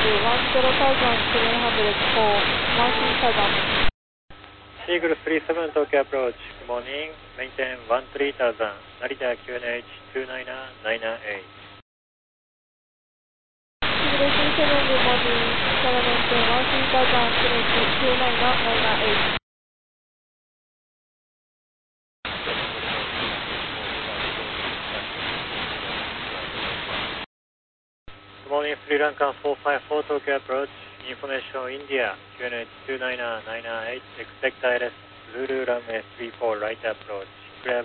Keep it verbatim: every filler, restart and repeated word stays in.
one zero thousand seven hundred for one three thousand. Eagle three seven Tokyo approach, good morning, maintain one three thousand, Narita Q N H two nine nine eight. Eagle three seven, good morning, Tower maintain one three thousand, Q N H two nine nine eight. Good morning, Sri Lanka four five four Tokyo approach, information India, Q N H two nine nine eight, expect I L S, Zulu runway three four right approach.